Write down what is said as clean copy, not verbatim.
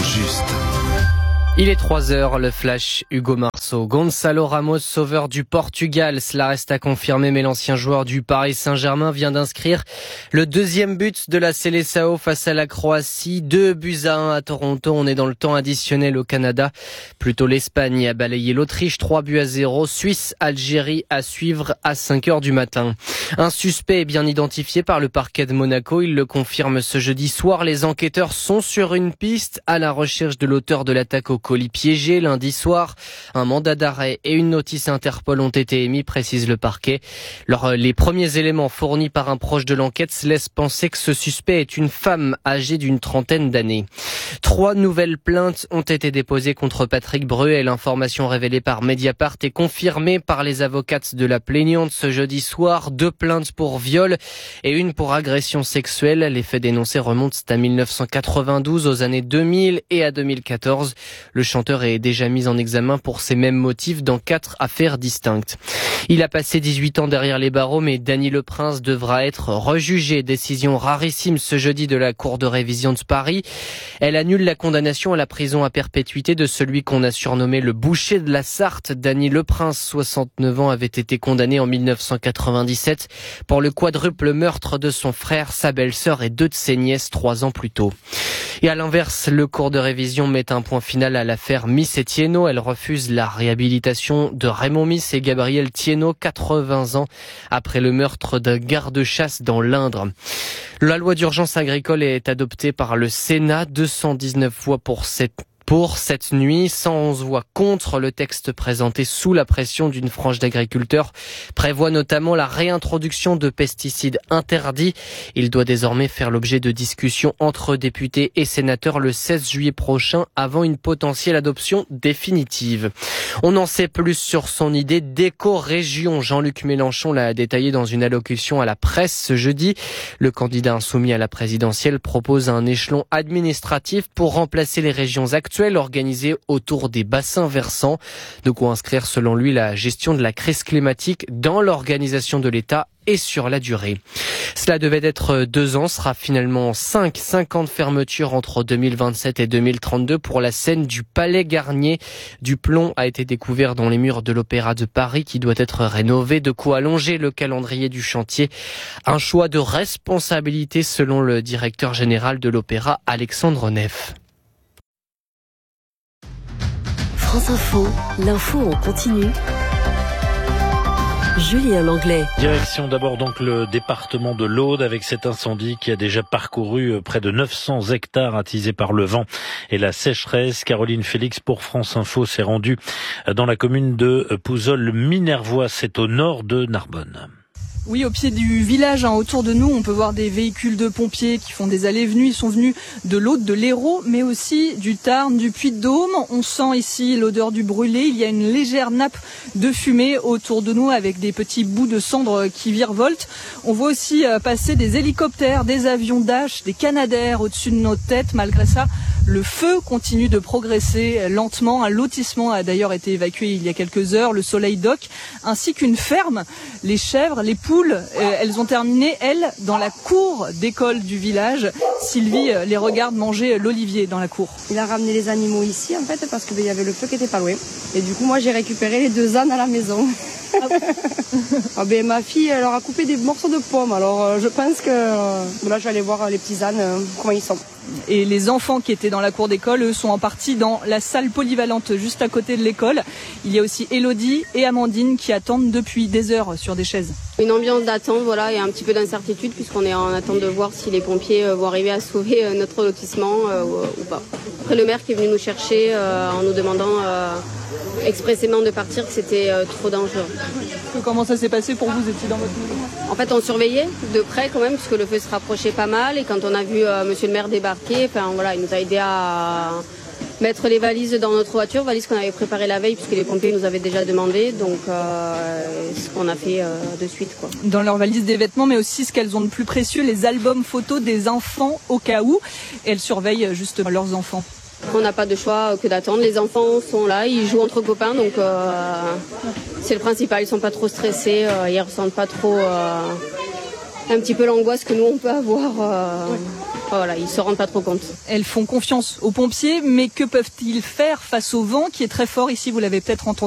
juste. Il est 3h, le flash Hugo Marceau. Gonçalo Ramos, sauveur du Portugal. Cela reste à confirmer, mais l'ancien joueur du Paris Saint-Germain vient d'inscrire le deuxième but de la Seleção face à la Croatie. 2-1 à Toronto. On est dans le temps additionnel au Canada. Plutôt l'Espagne a balayé l'Autriche. 3-0. Suisse, Algérie à suivre à 5h du matin. Un suspect est bien identifié par le parquet de Monaco. Il le confirme ce jeudi soir. Les enquêteurs sont sur une piste à la recherche de l'auteur de l'attaque au colis piégé lundi soir. Un mandat d'arrêt et une notice Interpol ont été émis, précise le parquet. Les premiers éléments fournis par un proche de l'enquête laissent penser que ce suspect est une femme âgée d'une trentaine d'années. 3 nouvelles plaintes ont été déposées contre Patrick Bruel. L'information révélée par Mediapart est confirmée par les avocates de la plaignante ce jeudi soir. 2 plaintes pour viol et une pour agression sexuelle. Les faits dénoncés remontent à 1992, aux années 2000 et à 2014. Le chanteur est déjà mis en examen pour ces mêmes motifs dans 4 affaires distinctes. Il a passé 18 ans derrière les barreaux, mais Dany Leprince devra être rejugé. Décision rarissime ce jeudi de la Cour de révision de Paris. Elle annule la condamnation à la prison à perpétuité de celui qu'on a surnommé le boucher de la Sarthe. Dany Leprince, 69 ans, avait été condamné en 1997 pour le quadruple meurtre de son frère, sa belle-sœur et 2 de ses nièces 3 ans plus tôt. Et à l'inverse, le cours de révision met un point final à l'affaire Miss et Thiénot. Elle refuse la réhabilitation de Raymond Miss et Gabriel Thiénot, 80 ans, après le meurtre d'un garde-chasse dans l'Indre. La loi d'urgence agricole est adoptée par le Sénat, 219 voix pour cette nuit, 111 voix contre. Le texte présenté sous la pression d'une frange d'agriculteurs prévoit notamment la réintroduction de pesticides interdits. Il doit désormais faire l'objet de discussions entre députés et sénateurs le 16 juillet prochain avant une potentielle adoption définitive. On en sait plus sur son idée d'éco-région. Jean-Luc Mélenchon l'a détaillé dans une allocution à la presse ce jeudi. Le candidat insoumis à la présidentielle propose un échelon administratif pour remplacer les régions actuelles organisé autour des bassins versants. De quoi inscrire selon lui la gestion de la crise climatique dans l'organisation de l'État et sur la durée. Cela devait être 2 ans, sera finalement 5 ans de fermeture entre 2027 et 2032 pour la scène du Palais Garnier. Du plomb a été découvert dans les murs de l'Opéra de Paris qui doit être rénové, de quoi allonger le calendrier du chantier. Un choix de responsabilité selon le directeur général de l'Opéra, Alexandre Neff. France Info, l'info en continu. Julien Langlais. Direction d'abord donc le département de l'Aude avec cet incendie qui a déjà parcouru près de 900 hectares attisés par le vent et la sécheresse. Caroline Félix pour France Info s'est rendue dans la commune de Pouzols-Minervois, c'est au nord de Narbonne. Oui, au pied du village, autour de nous, on peut voir des véhicules de pompiers qui font des allées-venues. Ils sont venus de l'Aude, de l'Hérault, mais aussi du Tarn, du Puy-de-Dôme. On sent ici l'odeur du brûlé. Il y a une légère nappe de fumée autour de nous avec des petits bouts de cendres qui virevoltent. On voit aussi passer des hélicoptères, des avions Dash, des Canadair au-dessus de nos têtes. Malgré ça, le feu continue de progresser lentement. Un lotissement a d'ailleurs été évacué il y a quelques heures, le Soleil Doc, ainsi qu'une ferme. Les chèvres, les poules, elles ont terminé, elles, dans la cour d'école du village. Sylvie les regarde manger l'olivier dans la cour. Il a ramené les animaux ici, en fait, parce qu'il y avait le feu qui était pas loin. Et du coup, moi, j'ai récupéré les 2 ânes à la maison. Ma fille, elle leur a coupé des morceaux de pommes. Alors, je pense que là, je vais aller voir les petits ânes, comment ils sont. Et les enfants qui étaient dans la cour d'école, eux, sont en partie dans la salle polyvalente juste à côté de l'école. Il y a aussi Élodie et Amandine qui attendent depuis des heures sur des chaises. Une ambiance d'attente, voilà, et un petit peu d'incertitude puisqu'on est en attente de voir si les pompiers vont arriver à sauver notre lotissement ou pas. Après, le maire qui est venu nous chercher en nous demandant expressément de partir, que c'était trop dangereux. Comment ça s'est passé pour vous? Vous étiez dans votre maison? En fait, on surveillait de près quand même, puisque le feu se rapprochait pas mal. Et quand on a vu monsieur le maire débarquer, il nous a aidé à mettre les valises dans notre voiture, valises qu'on avait préparées la veille, puisque les pompiers nous avaient déjà demandé. Donc, ce qu'on a fait de suite, quoi. Dans leurs valises des vêtements, mais aussi ce qu'elles ont de plus précieux, les albums photos des enfants au cas où. Et elles surveillent juste leurs enfants. On n'a pas de choix que d'attendre. Les enfants sont là, ils jouent entre copains, donc c'est le principal. Ils sont pas trop stressés, ils ressentent pas trop un petit peu l'angoisse que nous on peut avoir. Voilà, ils se rendent pas trop compte. Elles font confiance aux pompiers, mais que peuvent-ils faire face au vent qui est très fort ici? Vous l'avez peut-être entendu.